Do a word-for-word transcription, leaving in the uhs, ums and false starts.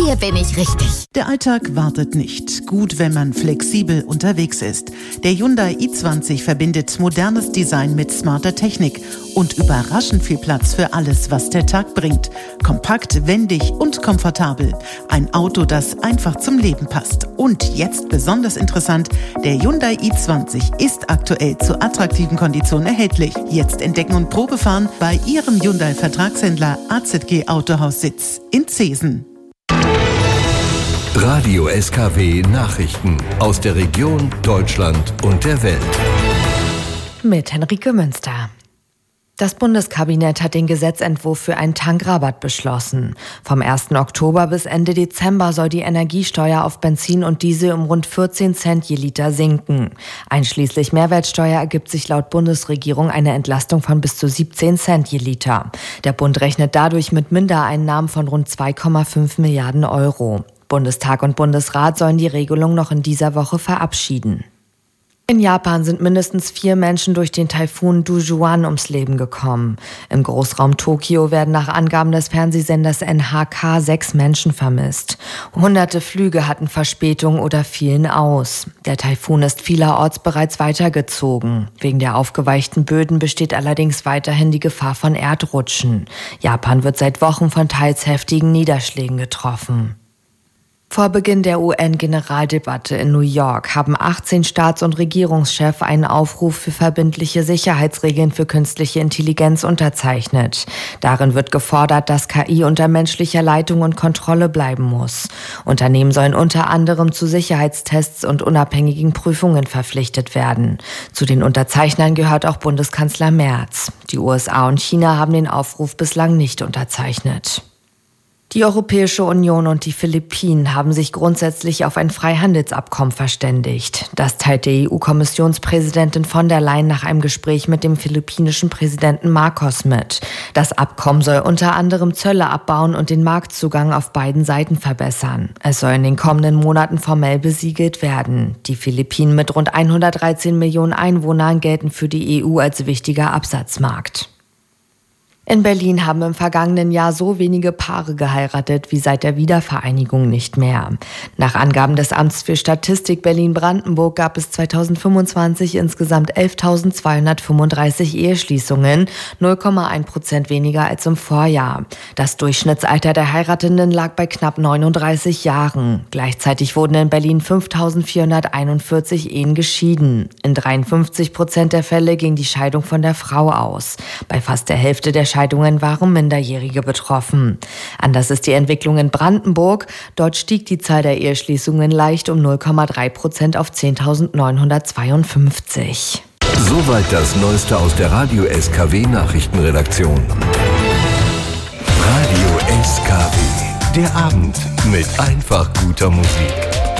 Hier bin ich richtig. Der Alltag wartet nicht. Gut, wenn man flexibel unterwegs ist. Der Hyundai i zwanzig verbindet modernes Design mit smarter Technik und überraschend viel Platz für alles, was der Tag bringt. Kompakt, wendig und komfortabel. Ein Auto, das einfach zum Leben passt. Und jetzt besonders interessant, der Hyundai i zwanzig ist aktuell zu attraktiven Konditionen erhältlich. Jetzt entdecken und Probefahren bei Ihrem Hyundai-Vertragshändler A Z G Autohaus Sitz in Zeesen. Radio S K W Nachrichten aus der Region, Deutschland und der Welt. Mit Henrike Münster. Das Bundeskabinett hat den Gesetzentwurf für einen Tankrabatt beschlossen. Vom ersten Oktober bis Ende Dezember soll die Energiesteuer auf Benzin und Diesel um rund vierzehn Cent je Liter sinken. Einschließlich Mehrwertsteuer ergibt sich laut Bundesregierung eine Entlastung von bis zu siebzehn Cent je Liter. Der Bund rechnet dadurch mit Mindereinnahmen von rund zwei Komma fünf Milliarden Euro. Bundestag und Bundesrat sollen die Regelung noch in dieser Woche verabschieden. In Japan sind mindestens vier Menschen durch den Taifun Dujuan ums Leben gekommen. Im Großraum Tokio werden nach Angaben des Fernsehsenders N H K sechs Menschen vermisst. Hunderte Flüge hatten Verspätung oder fielen aus. Der Taifun ist vielerorts bereits weitergezogen. Wegen der aufgeweichten Böden besteht allerdings weiterhin die Gefahr von Erdrutschen. Japan wird seit Wochen von teils heftigen Niederschlägen getroffen. Vor Beginn der U N-Generaldebatte in New York haben achtzehn Staats- und Regierungschefs einen Aufruf für verbindliche Sicherheitsregeln für künstliche Intelligenz unterzeichnet. Darin wird gefordert, dass K I unter menschlicher Leitung und Kontrolle bleiben muss. Unternehmen sollen unter anderem zu Sicherheitstests und unabhängigen Prüfungen verpflichtet werden. Zu den Unterzeichnern gehört auch Bundeskanzler Merz. Die U S A und China haben den Aufruf bislang nicht unterzeichnet. Die Europäische Union und die Philippinen haben sich grundsätzlich auf ein Freihandelsabkommen verständigt. Das teilt die E U-Kommissionspräsidentin von der Leyen nach einem Gespräch mit dem philippinischen Präsidenten Marcos mit. Das Abkommen soll unter anderem Zölle abbauen und den Marktzugang auf beiden Seiten verbessern. Es soll in den kommenden Monaten formell besiegelt werden. Die Philippinen mit rund hundertdreizehn Millionen Einwohnern gelten für die E U als wichtiger Absatzmarkt. In Berlin haben im vergangenen Jahr so wenige Paare geheiratet wie seit der Wiedervereinigung nicht mehr. Nach Angaben des Amts für Statistik Berlin-Brandenburg gab es zweitausendfünfundzwanzig insgesamt elftausendzweihundertfünfunddreißig Eheschließungen, null Komma eins Prozent weniger als im Vorjahr. Das Durchschnittsalter der Heiratenden lag bei knapp neununddreißig Jahren. Gleichzeitig wurden in Berlin fünftausendvierhunderteinundvierzig Ehen geschieden. In dreiundfünfzig Prozent der Fälle ging die Scheidung von der Frau aus. Bei fast der Hälfte der Scheidungen waren Minderjährige betroffen. Anders ist die Entwicklung in Brandenburg. Dort stieg die Zahl der Eheschließungen leicht um null Komma drei Prozent auf zehntausendneunhundertzweiundfünfzig. Soweit das Neueste aus der Radio S K W Nachrichtenredaktion. Radio S K W. Der Abend mit einfach guter Musik.